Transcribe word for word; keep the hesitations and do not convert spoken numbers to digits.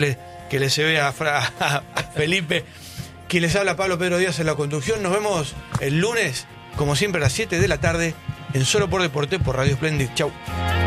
que le se ve a, Fra, a Felipe, que les habla Pablo Pedro Díaz en la conducción. Nos vemos el lunes, como siempre, a las siete de la tarde, en Solo por Deporte, por Radio Splendid. Chau.